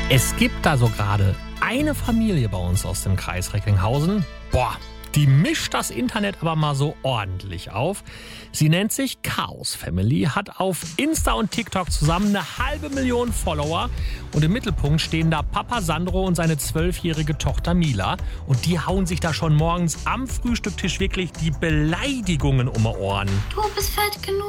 Es gibt da so gerade eine Familie bei uns aus dem Kreis Recklinghausen. Boah, die mischt das Internet aber mal so ordentlich auf. Sie nennt sich Chaos Family, hat auf Insta und TikTok zusammen 500.000 Follower. Und im Mittelpunkt stehen da Papa Sandro und seine 12-jährige Tochter Mila. Und die hauen sich da schon morgens am Frühstückstisch wirklich die Beleidigungen um die Ohren. Du bist fett genug.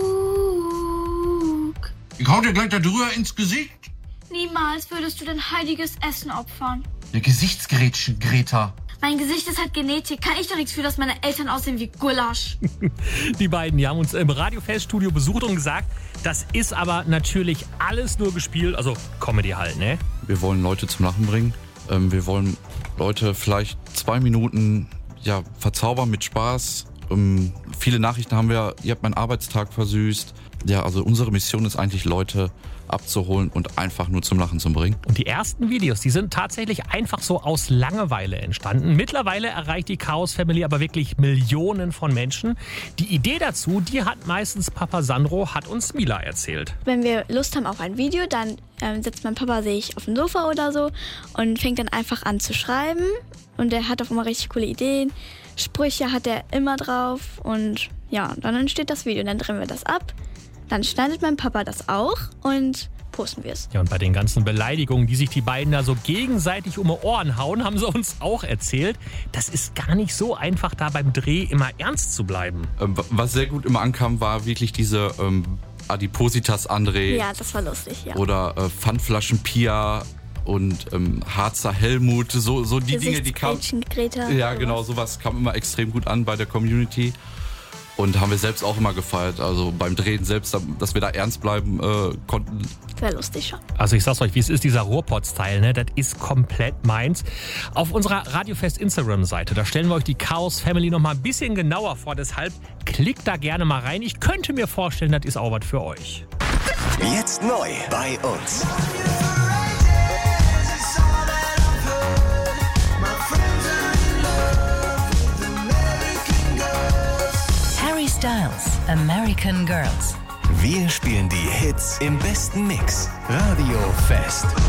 Ich hau dir gleich da drüber ins Gesicht. Niemals würdest du dein heiliges Essen opfern. Der Gesichtsgerätchen, Greta. Mein Gesicht ist halt Genetik. Kann ich doch nichts für, dass meine Eltern aussehen wie Gulasch. Die beiden, die haben uns im Radio-Feststudio besucht und gesagt, das ist aber natürlich alles nur gespielt, also Comedy halt, ne? Wir wollen Leute zum Lachen bringen. Wir wollen Leute vielleicht 2 Minuten verzaubern mit Spaß. Viele Nachrichten haben wir, ihr habt meinen Arbeitstag versüßt. Ja, also unsere Mission ist eigentlich, Leute abzuholen und einfach nur zum Lachen zu bringen. Und die ersten Videos, die sind tatsächlich einfach so aus Langeweile entstanden. Mittlerweile erreicht die Chaos Family aber wirklich Millionen von Menschen. Die Idee dazu, die hat meistens Papa Sandro, hat uns Mila erzählt. Wenn wir Lust haben auf ein Video, dann setzt mein Papa sich auf dem Sofa oder so und fängt dann einfach an zu schreiben. Und er hat auch immer richtig coole Ideen. Sprüche hat er immer drauf. Und ja, dann entsteht das Video. Dann drehen wir das ab. Dann schneidet mein Papa das auch und posten wir es. Ja, und bei den ganzen Beleidigungen, die sich die beiden da so gegenseitig um die Ohren hauen, haben sie uns auch erzählt, das ist gar nicht so einfach, da beim Dreh immer ernst zu bleiben. Was sehr gut immer ankam, war wirklich diese Adipositas André. Ja, das war lustig, ja. Oder Pfandflaschen Pia und Harzer Helmut. So die Dinge, die kamen. Greta. Ja, genau, sowas kam immer extrem gut an bei der Community. Und haben wir selbst auch immer gefeiert. Also beim Drehen selbst, dass wir da ernst bleiben konnten. Sehr lustig schon. Also ich sag's euch, wie es ist, dieser Ruhrpott-Style, ne? Das ist komplett meins. Auf unserer Radiofest Instagram-Seite, da stellen wir euch die Chaos Family noch mal ein bisschen genauer vor. Deshalb klickt da gerne mal rein. Ich könnte mir vorstellen, das ist auch was für euch. Jetzt neu bei uns. Harry Styles, American Girls. Wir spielen die Hits im besten Mix. Radio Fest.